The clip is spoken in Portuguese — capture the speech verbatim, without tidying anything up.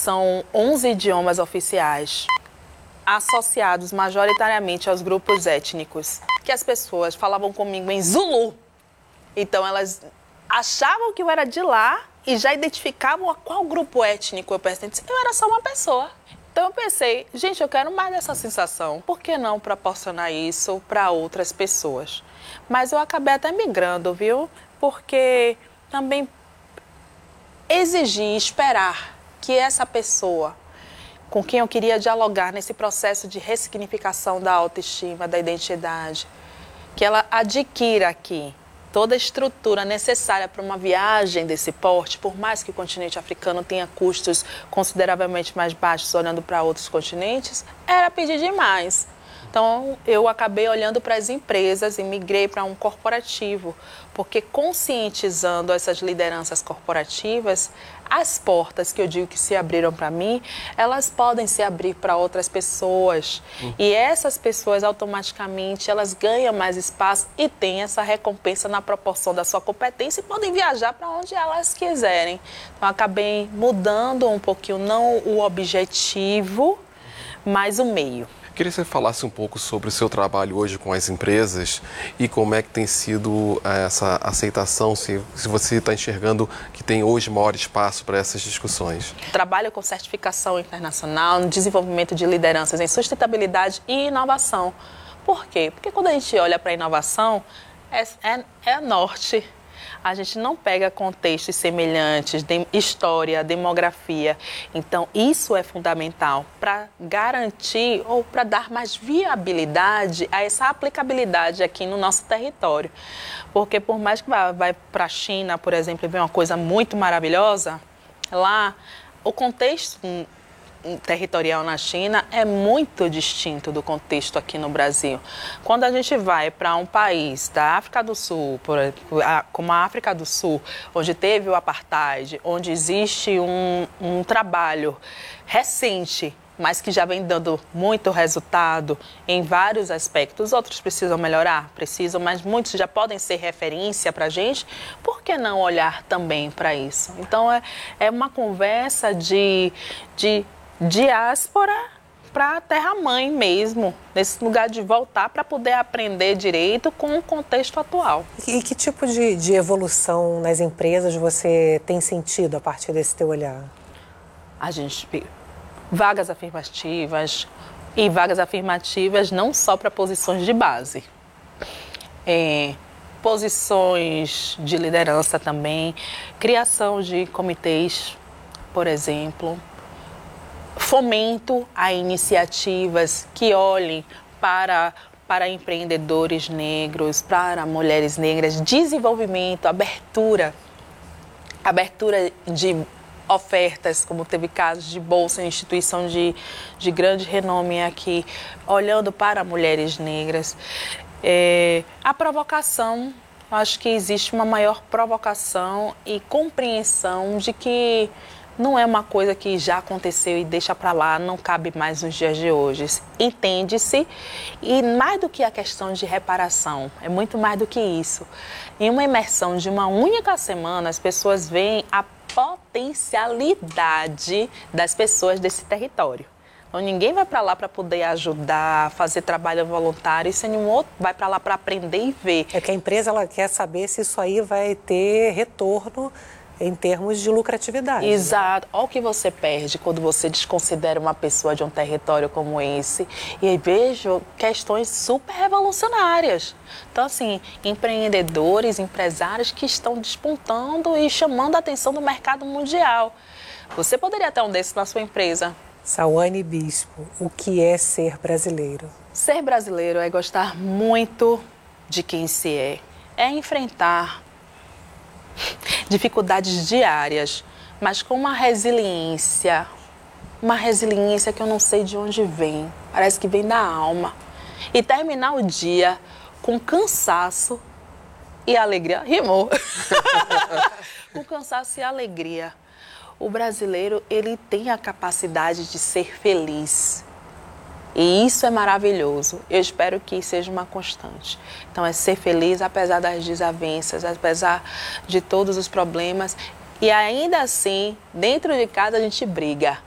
são onze idiomas oficiais, associados majoritariamente aos grupos étnicos, que as pessoas falavam comigo em Zulu. Então, elas achavam que eu era de lá e já identificavam a qual grupo étnico eu pertencia. Eu era só uma pessoa. Então, eu pensei, gente, eu quero mais dessa sensação. Por que não proporcionar isso para outras pessoas? Mas eu acabei até migrando, viu? Porque também exigi esperar que essa pessoa com quem eu queria dialogar nesse processo de ressignificação da autoestima, da identidade, que ela adquira aqui toda a estrutura necessária para uma viagem desse porte, por mais que o continente africano tenha custos consideravelmente mais baixos olhando para outros continentes, era pedir demais. Então, eu acabei olhando para as empresas e migrei para um corporativo, porque conscientizando essas lideranças corporativas, as portas que eu digo que se abriram para mim, elas podem se abrir para outras pessoas. Uhum. E essas pessoas, automaticamente, elas ganham mais espaço e têm essa recompensa na proporção da sua competência e podem viajar para onde elas quiserem. Então, acabei mudando um pouquinho, não o objetivo, mas o meio. Queria que você falasse um pouco sobre o seu trabalho hoje com as empresas e como é que tem sido essa aceitação, se, se você está enxergando que tem hoje maior espaço para essas discussões. Trabalho com certificação internacional no desenvolvimento de lideranças em sustentabilidade e inovação. Por quê? Porque quando a gente olha para a inovação, é, é, é norte. A gente não pega contextos semelhantes, de história, demografia. Então, isso é fundamental para garantir ou para dar mais viabilidade a essa aplicabilidade aqui no nosso território. Porque por mais que vá, vá para a China, por exemplo, e vê uma coisa muito maravilhosa, lá o contexto territorial na China é muito distinto do contexto aqui no Brasil. Quando a gente vai para um país da África do Sul, por, como a África do Sul, onde teve o apartheid, onde existe um, um trabalho recente, mas que já vem dando muito resultado em vários aspectos. Outros precisam melhorar? Precisam, mas muitos já podem ser referência para a gente. Por que não olhar também para isso? Então, é, é uma conversa de... de diáspora para a terra-mãe mesmo, nesse lugar de voltar para poder aprender direito com o contexto atual. E que tipo de, de evolução nas empresas você tem sentido a partir desse teu olhar? A gente... Vagas afirmativas, e vagas afirmativas não só para posições de base. É, posições de liderança também, criação de comitês, por exemplo, fomento a iniciativas que olhem para, para empreendedores negros, para mulheres negras, desenvolvimento, abertura, abertura de ofertas, como teve casos de bolsa em instituição de, de grande renome aqui, olhando para mulheres negras. É, a provocação, acho que existe uma maior provocação e compreensão de que não é uma coisa que já aconteceu e deixa para lá, não cabe mais nos dias de hoje. Entende-se, e mais do que a questão de reparação, é muito mais do que isso. Em uma imersão de uma única semana, as pessoas veem a potencialidade das pessoas desse território. Então, ninguém vai para lá para poder ajudar, fazer trabalho voluntário, isso nenhum outro vai para lá para aprender e ver. É que a empresa ela quer saber se isso aí vai ter retorno em termos de lucratividade. Exato. Olha o que você perde quando você desconsidera uma pessoa de um território como esse. E aí vejo questões super revolucionárias. Então, assim, empreendedores, empresários que estão despontando e chamando a atenção do mercado mundial. Você poderia ter um desses na sua empresa. Sawane Bispo, o que é ser brasileiro? Ser brasileiro é gostar muito de quem se é. É enfrentar dificuldades diárias, mas com uma resiliência, uma resiliência que eu não sei de onde vem, parece que vem da alma. E terminar o dia com cansaço e alegria, rimou, com cansaço e alegria. O brasileiro, ele tem a capacidade de ser feliz. E isso é maravilhoso. Eu espero que seja uma constante. Então, é ser feliz apesar das desavenças, apesar de todos os problemas. E ainda assim, dentro de casa a gente briga.